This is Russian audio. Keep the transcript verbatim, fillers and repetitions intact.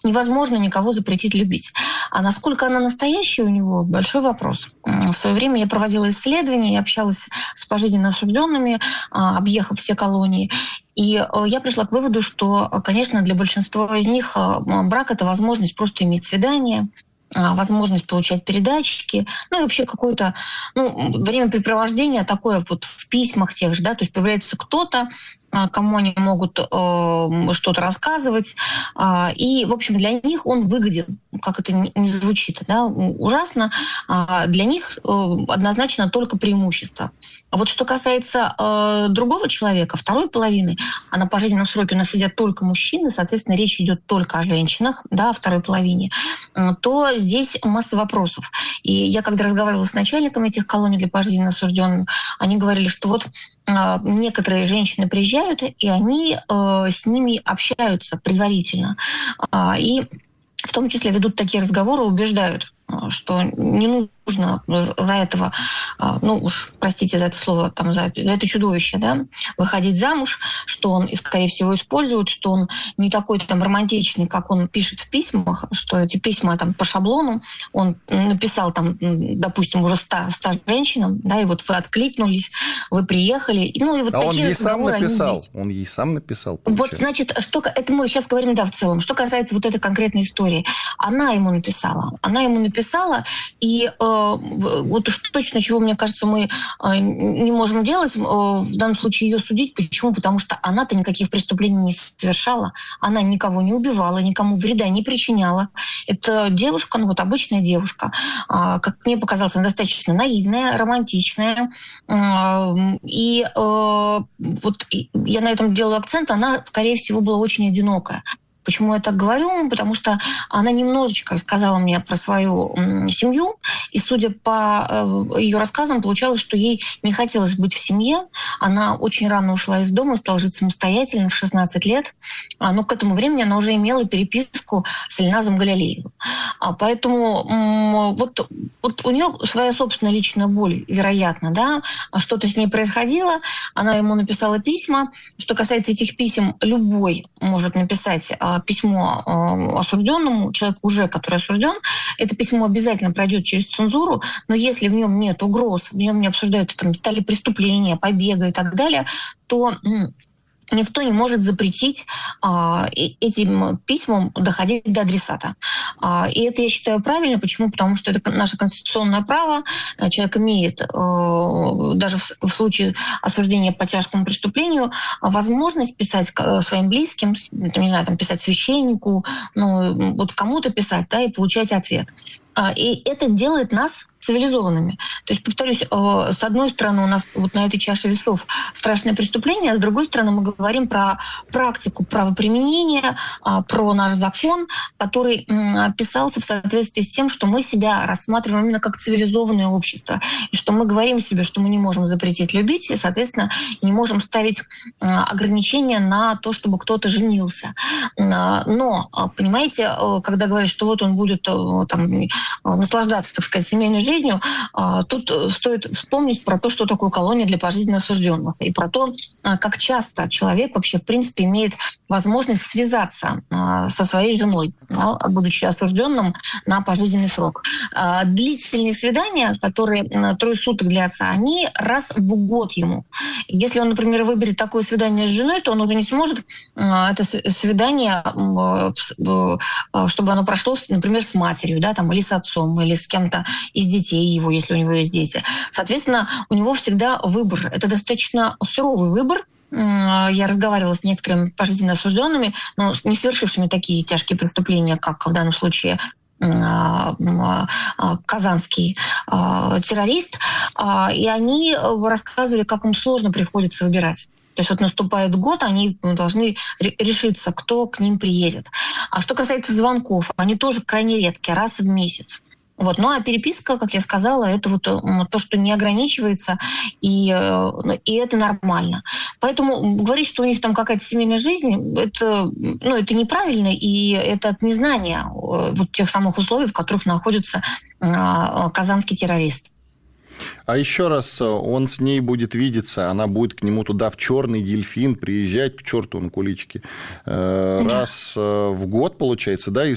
невозможно никого запретить любить. А насколько она настоящая у него, большой вопрос. В свое время я проводила исследования, я общалась с пожизненно осужденными, объехав все колонии. И я пришла к выводу, что, конечно, для большинства из них брак — это возможность просто иметь свидание, возможность получать передатчики, ну и вообще какое-то ну, времяпрепровождение такое вот в письмах тех же, да, то есть появляется кто-то, кому они могут э, что-то рассказывать. Э, и, в общем, для них он выгоден, как это ни, не звучит, да, ужасно. Э, для них э, однозначно только преимущество. А вот что касается э, другого человека, второй половины, а на пожизненном сроке у нас сидят только мужчины, соответственно, речь идет только о женщинах, да, о второй половине, э, то здесь масса вопросов. И я, когда разговаривала с начальником этих колоний для пожизненно осужденных, они говорили, что вот э, некоторые женщины приезжают, и они э, с ними общаются предварительно. Э, и в том числе ведут такие разговоры, убеждают, что не нужно за этого, ну уж простите за это слово, там, за, за это чудовище, да, выходить замуж, что он, скорее всего, использует, что он не такой там романтичный, как он пишет в письмах, что эти письма там по шаблону, он написал там, допустим, уже ста, ста женщинам, да, и вот вы откликнулись, вы приехали, ну и вот а такие он ей сам написал, есть. Он ей сам написал, получается. Вот, значит, что, это мы сейчас говорим, да, в целом. Что касается вот этой конкретной истории, она ему написала, она ему написала, писала, и э, вот уж точно, чего, мне кажется, мы э, не можем делать, э, в данном случае ее судить. Почему? Потому что она-то никаких преступлений не совершала, она никого не убивала, никому вреда не причиняла. Это девушка, ну вот обычная девушка, э, как мне показалось, она достаточно наивная, романтичная. Э, и э, вот я на этом делаю акцент, она, скорее всего, была очень одинокая. Почему я так говорю? Потому что она немножечко рассказала мне про свою семью, и, судя по ее рассказам, получалось, что ей не хотелось быть в семье. Она очень рано ушла из дома, стала жить самостоятельно в шестнадцать лет. Но к этому времени она уже имела переписку с Ильназом Галялеевым. Поэтому вот, вот у нее своя собственная личная боль, вероятно, да, что-то с ней происходило. Она ему написала письма. Что касается этих писем, любой может написать письмо э, осужденному, человеку уже, который осужден, это письмо обязательно пройдет через цензуру, но если в нем нет угроз, в нем не обсуждаются там, детали преступления, побега и так далее, то м- никто не может запретить а, этим письмам доходить до адресата. А, и это, я считаю, правильно. Почему? Потому что это наше конституционное право. Человек имеет, а, даже в, в случае осуждения по тяжкому преступлению, возможность писать своим близким, не знаю, там, писать священнику, ну, вот кому-то писать, да, и получать ответ. А, и это делает нас цивилизованными. То есть, повторюсь, с одной стороны, у нас вот на этой чаше весов страшное преступление, а с другой стороны, мы говорим про практику правоприменения, про наш закон, который писался в соответствии с тем, что мы себя рассматриваем именно как цивилизованное общество, и что мы говорим себе, что мы не можем запретить любить, и, соответственно, не можем ставить ограничения на то, чтобы кто-то женился. Но, понимаете, когда говорят, что вот он будет там, наслаждаться, так сказать, семейной жизнью, жизнью, тут стоит вспомнить про то, что такое колония для пожизненно осужденных, и про то, как часто человек вообще, в принципе, имеет возможность связаться со своей женой, будучи осужденным на пожизненный срок. Длительные свидания, которые трое суток длятся, они раз в год ему. Если он, например, выберет такое свидание с женой, то он уже не сможет это свидание, чтобы оно прошло, например, с матерью, да, там, или с отцом, или с кем-то из детей его, если у него есть дети. Соответственно, у него всегда выбор. Это достаточно суровый выбор. Я разговаривала с некоторыми пожизненно осужденными, но не совершившими такие тяжкие преступления, как в данном случае казанский террорист, и они рассказывали, как им сложно приходится выбирать. То есть вот наступает год, они должны решиться, кто к ним приедет. А что касается звонков, они тоже крайне редкие, раз в месяц. Вот. Ну а переписка, как я сказала, это вот то, что не ограничивается, и, и это нормально. Поэтому говорить, что у них там какая-то семейная жизнь, это, ну, это неправильно, и это от незнания вот тех самых условий, в которых находится казанский террорист. А еще раз, он с ней будет видеться, она будет к нему туда в черный дельфин приезжать, к черту на куличке, раз в год, получается, да,